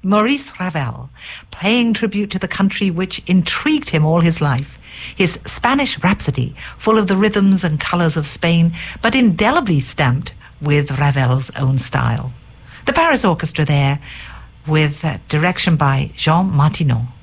Maurice Ravel, paying tribute to the country which intrigued him all his life. His Spanish Rhapsody, full of the rhythms and colours of Spain, but indelibly stamped with Ravel's own style. The Paris Orchestra there, with direction by Jean Martineau.